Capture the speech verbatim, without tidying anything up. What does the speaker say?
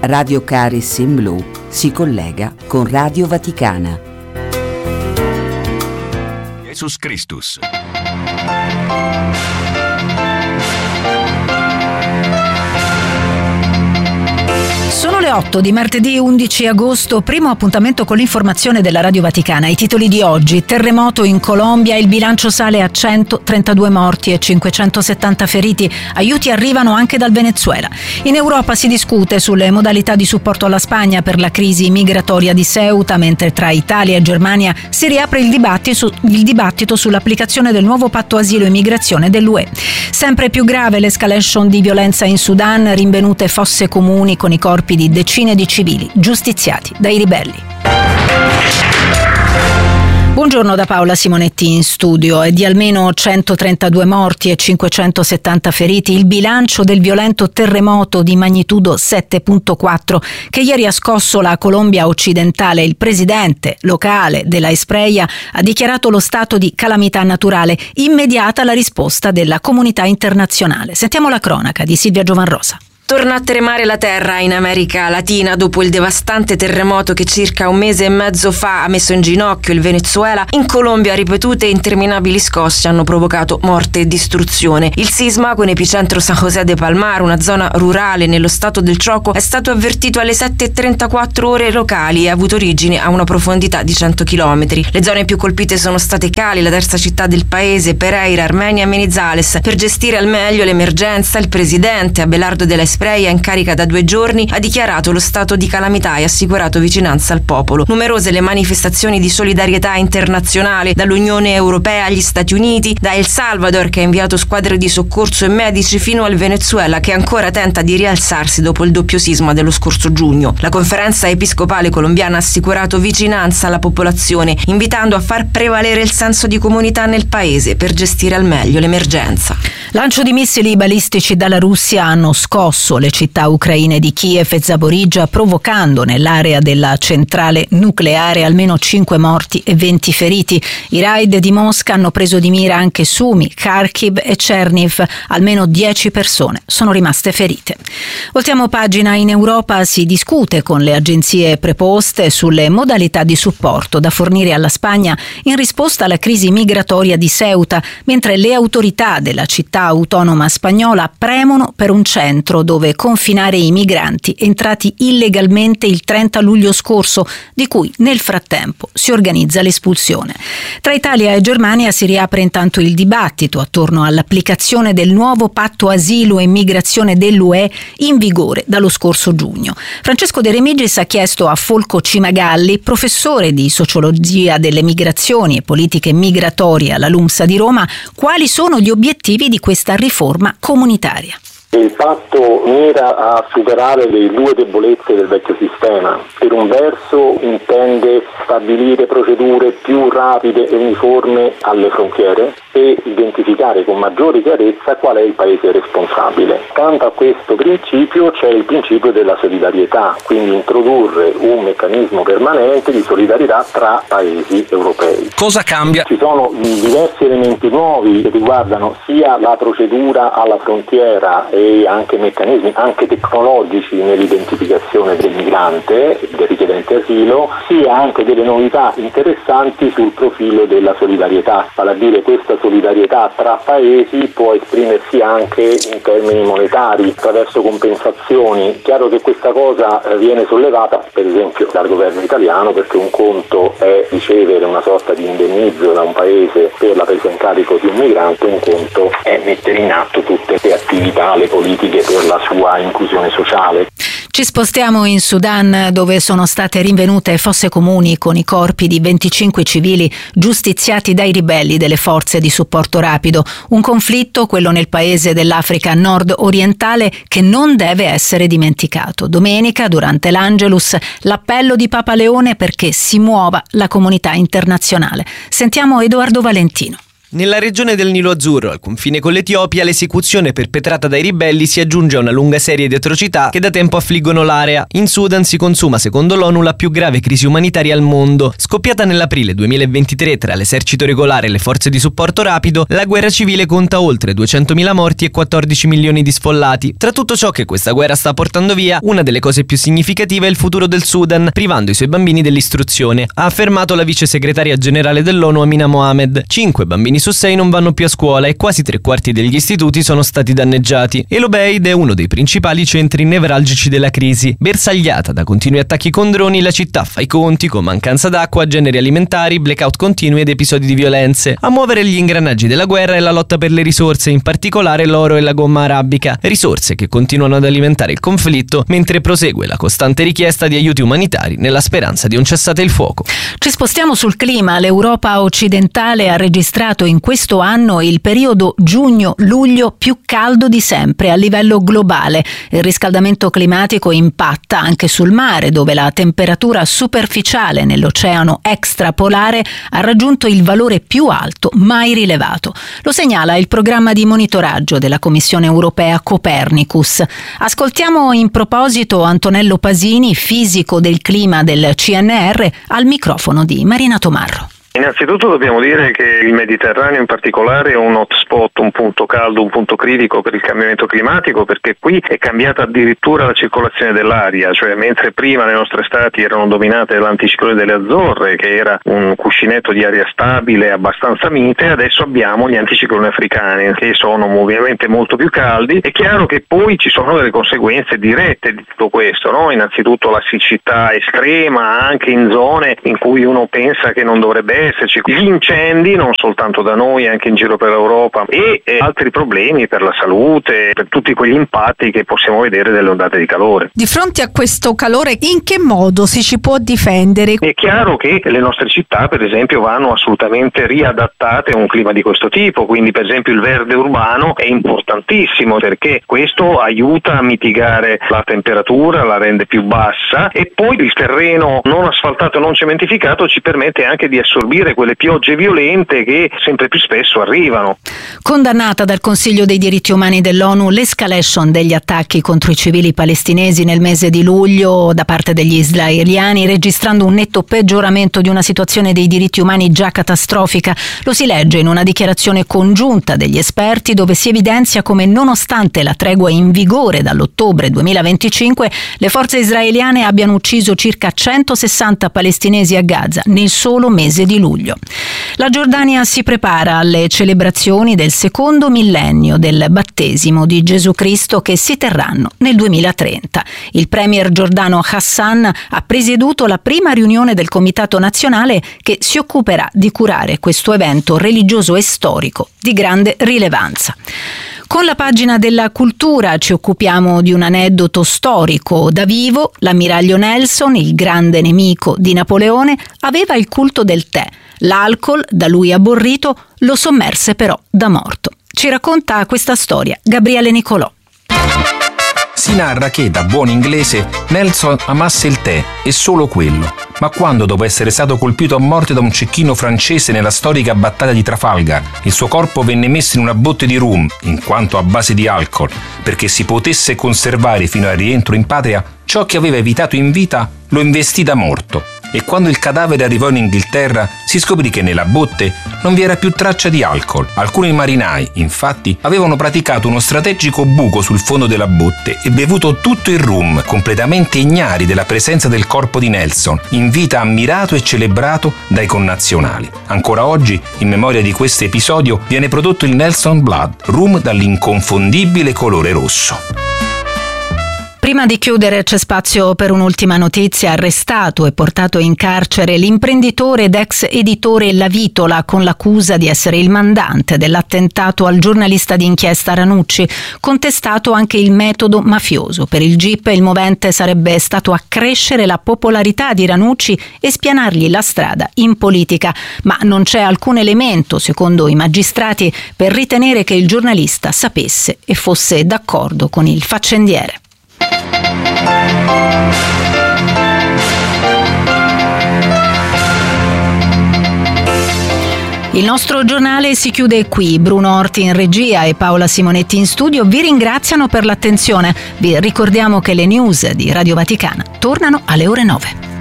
Radio Caris in Blu si collega con Radio Vaticana. Jesus Christus. Sono le otto di martedì undici agosto, primo appuntamento con l'informazione della Radio Vaticana. I titoli di oggi: terremoto in Colombia, il bilancio sale a centotrentadue morti e cinquecentosettanta feriti, aiuti arrivano anche dal Venezuela. In Europa si discute sulle modalità di supporto alla Spagna per la crisi migratoria di Ceuta, mentre tra Italia e Germania si riapre il dibattito, il dibattito sull'applicazione del nuovo patto asilo e migrazione dell'U E. Sempre più grave l'escalation di violenza in Sudan, rinvenute fosse comuni con i corpi di decine di civili giustiziati dai ribelli. Buongiorno da Paola Simonetti in studio. È di almeno centotrentadue morti e cinquecentosettanta feriti il bilancio del violento terremoto di magnitudo sette virgola quattro che ieri ha scosso la Colombia occidentale. Il presidente locale della Espreia ha dichiarato lo stato di calamità naturale, immediata la risposta della comunità internazionale. Sentiamo la cronaca di Silvia Giovanrosa. Torna a tremare la terra in America Latina dopo il devastante terremoto che circa un mese e mezzo fa ha messo in ginocchio il Venezuela. In Colombia ripetute e interminabili scosse hanno provocato morte e distruzione. Il sisma, con epicentro San José de Palmar, una zona rurale nello stato del Chocó, è stato avvertito alle sette e trentaquattro ore locali e ha avuto origine a una profondità di cento chilometri. Le zone più colpite sono state Cali, la terza città del paese, Pereira, Armenia e Manizales. Per gestire al meglio l'emergenza, il presidente Abelardo de la Espreia, in carica da due giorni, ha dichiarato lo stato di calamità e assicurato vicinanza al popolo. Numerose le manifestazioni di solidarietà internazionale dall'Unione Europea agli Stati Uniti, da El Salvador, che ha inviato squadre di soccorso e medici, fino al Venezuela, che ancora tenta di rialzarsi dopo il doppio sisma dello scorso giugno. La conferenza episcopale colombiana ha assicurato vicinanza alla popolazione, invitando a far prevalere il senso di comunità nel paese per gestire al meglio l'emergenza. Lancio di missili balistici dalla Russia hanno scosso le città ucraine di Kiev e Zaporizhzhia, provocando nell'area della centrale nucleare almeno cinque morti e venti feriti. I raid di Mosca hanno preso di mira anche Sumi, Kharkiv e Cherniv. Almeno dieci persone sono rimaste ferite. Voltiamo pagina. In Europa si discute con le agenzie preposte sulle modalità di supporto da fornire alla Spagna in risposta alla crisi migratoria di Ceuta, mentre le autorità della città autonoma spagnola premono per un centro dove confinare i migranti entrati illegalmente il trenta luglio scorso, di cui nel frattempo si organizza l'espulsione. Tra Italia e Germania si riapre intanto il dibattito attorno all'applicazione del nuovo patto asilo e migrazione dell'U E in vigore dallo scorso giugno. Francesco De Remigis ha chiesto a Folco Cimagalli, professore di sociologia delle migrazioni e politiche migratorie alla LUMSA di Roma, quali sono gli obiettivi di questa riforma comunitaria. Il patto mira a superare le due debolezze del vecchio sistema. Per un verso intende stabilire procedure più rapide e uniformi alle frontiere e identificare con maggiore chiarezza qual è il paese responsabile. Accanto a questo principio c'è il principio della solidarietà, quindi introdurre un meccanismo permanente di solidarietà tra paesi europei. Cosa cambia? Ci sono diversi elementi nuovi che riguardano sia la procedura alla frontiera e anche meccanismi anche tecnologici nell'identificazione del migrante, del richiedente asilo, sia anche delle novità interessanti sul profilo della solidarietà. Vale a dire, questa solidarietà tra paesi può esprimersi anche in termini monetari, attraverso compensazioni. Chiaro che questa cosa viene sollevata per esempio dal governo italiano, perché un conto è ricevere una sorta di indennizzo da un paese per la presa in carico di un migrante, un conto è mettere in atto tutte le attività, le politiche per la sua inclusione sociale. Ci spostiamo in Sudan, dove sono state rinvenute fosse comuni con i corpi di venticinque civili giustiziati dai ribelli delle forze di supporto rapido. Un conflitto, quello nel paese dell'Africa nord-orientale, che non deve essere dimenticato. Domenica, durante l'Angelus, l'appello di Papa Leone perché si muova la comunità internazionale. Sentiamo Edoardo Valentino. Nella regione del Nilo Azzurro, al confine con l'Etiopia, l'esecuzione perpetrata dai ribelli si aggiunge a una lunga serie di atrocità che da tempo affliggono l'area. In Sudan si consuma, secondo l'ONU, la più grave crisi umanitaria al mondo. Scoppiata nell'aprile duemilaventitré tra l'esercito regolare e le forze di supporto rapido, la guerra civile conta oltre duecentomila morti e quattordici milioni di sfollati. Tra tutto ciò che questa guerra sta portando via, una delle cose più significative è il futuro del Sudan, privando i suoi bambini dell'istruzione, ha affermato la vice segretaria generale dell'ONU Amina Mohamed. Cinque bambini su sei non vanno più a scuola e quasi tre quarti degli istituti sono stati danneggiati. El Obeid è uno dei principali centri nevralgici della crisi. Bersagliata da continui attacchi con droni, la città fa i conti con mancanza d'acqua, generi alimentari, blackout continui ed episodi di violenze. A muovere gli ingranaggi della guerra è la lotta per le risorse, in particolare l'oro e la gomma arabica, risorse che continuano ad alimentare il conflitto mentre prosegue la costante richiesta di aiuti umanitari nella speranza di un cessate il fuoco. Ci spostiamo sul clima. L'Europa occidentale ha registrato in questo anno il periodo giugno-luglio più caldo di sempre a livello globale. Il riscaldamento climatico impatta anche sul mare, dove la temperatura superficiale nell'oceano extrapolare ha raggiunto il valore più alto mai rilevato. Lo segnala il programma di monitoraggio della Commissione europea Copernicus. Ascoltiamo in proposito Antonello Pasini, fisico del clima del C N R, al microfono di Marina Tomarro. Innanzitutto dobbiamo dire che il Mediterraneo in particolare è un hotspot, un punto caldo, un punto critico per il cambiamento climatico, perché qui è cambiata addirittura la circolazione dell'aria, cioè mentre prima le nostre estati erano dominate dall'anticiclone delle Azzorre, che era un cuscinetto di aria stabile abbastanza mite, adesso abbiamo gli anticicloni africani, che sono ovviamente molto più caldi. È chiaro che poi ci sono delle conseguenze dirette di tutto questo, no? Innanzitutto la siccità estrema anche in zone in cui uno pensa che non dovrebbe esserci, gli incendi non soltanto da noi, anche in giro per l'Europa, e, e altri problemi per la salute, per tutti quegli impatti che possiamo vedere delle ondate di calore. Di fronte a questo calore, in che modo si ci può difendere? È chiaro che le nostre città, per esempio, vanno assolutamente riadattate a un clima di questo tipo, quindi per esempio il verde urbano è importantissimo, perché questo aiuta a mitigare la temperatura, la rende più bassa, e poi il terreno non asfaltato e non cementificato ci permette anche di assorbire quelle piogge violente che sempre più spesso arrivano. Condannata dal Consiglio dei diritti umani dell'ONU l'escalation degli attacchi contro i civili palestinesi nel mese di luglio da parte degli israeliani, registrando un netto peggioramento di una situazione dei diritti umani già catastrofica, lo si legge in una dichiarazione congiunta degli esperti, dove si evidenzia come, nonostante la tregua in vigore dall'ottobre duemilaventicinque, le forze israeliane abbiano ucciso circa centosessanta palestinesi a Gaza nel solo mese di luglio. La Giordania si prepara alle celebrazioni del secondo millennio del battesimo di Gesù Cristo, che si terranno nel duemilatrenta. Il premier giordano Hassan ha presieduto la prima riunione del Comitato Nazionale che si occuperà di curare questo evento religioso e storico di grande rilevanza. Con la pagina della cultura ci occupiamo di un aneddoto storico da vivo. L'ammiraglio Nelson, il grande nemico di Napoleone, aveva il culto del tè. L'alcol, da lui aborrito, lo sommerse però da morto. Ci racconta questa storia Gabriele Nicolò. Si narra che, da buon inglese, Nelson amasse il tè e solo quello, ma quando, dopo essere stato colpito a morte da un cecchino francese nella storica battaglia di Trafalgar, il suo corpo venne messo in una botte di rum, in quanto a base di alcol, perché si potesse conservare fino al rientro in patria ciò che aveva evitato in vita, lo investì da morto. E quando il cadavere arrivò in Inghilterra si scoprì che nella botte non vi era più traccia di alcol. Alcuni marinai, infatti, avevano praticato uno strategico buco sul fondo della botte e bevuto tutto il rum, completamente ignari della presenza del corpo di Nelson, in vita ammirato e celebrato dai connazionali. Ancora oggi, in memoria di questo episodio, viene prodotto il Nelson Blood, rum dall'inconfondibile colore rosso. Prima di chiudere c'è spazio per un'ultima notizia. Arrestato e portato in carcere l'imprenditore ed ex editore La Vitola, con l'accusa di essere il mandante dell'attentato al giornalista d'inchiesta Ranucci. Contestato anche il metodo mafioso. Per il G I P il movente sarebbe stato accrescere la popolarità di Ranucci e spianargli la strada in politica, ma non c'è alcun elemento, secondo i magistrati, per ritenere che il giornalista sapesse e fosse d'accordo con il faccendiere. Il nostro giornale si chiude qui. Bruno Orti in regia e Paola Simonetti in studio vi ringraziano per l'attenzione. Vi ricordiamo che le news di Radio Vaticana tornano alle ore nove.